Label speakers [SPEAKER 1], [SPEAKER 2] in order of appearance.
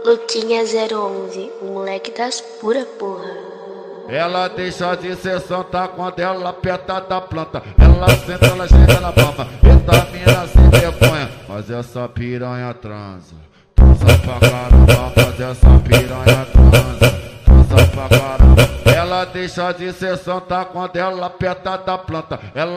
[SPEAKER 1] Luquinha 011, o moleque das pura porra.
[SPEAKER 2] Ela deixa de ser santa quando ela aperta da planta. Ela senta, ela chega na palma. Eita mina sem vergonha, mas essa piranha transa. Transa pra caramba, mas essa piranha transa. Transa pra caramba. Ela deixa de ser santa quando ela aperta da planta. Ela